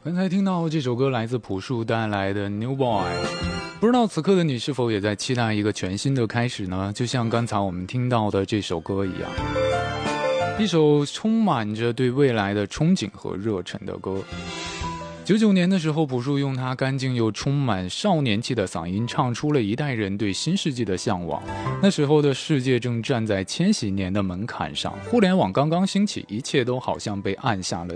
刚才听到这首歌来自朴树带来的 New Boy， 不知道此刻的你是否也在期待一个全新的开始呢？就像刚才我们听到的这首歌一样，一首充满着对未来的憧憬和热忱的歌。99年的时候，朴树用他干净又充满少年气的嗓音唱出了一代人对新世纪的向往。那时候的世界正站在千禧年的门槛上，互联网刚刚兴起，一切都好像被按下了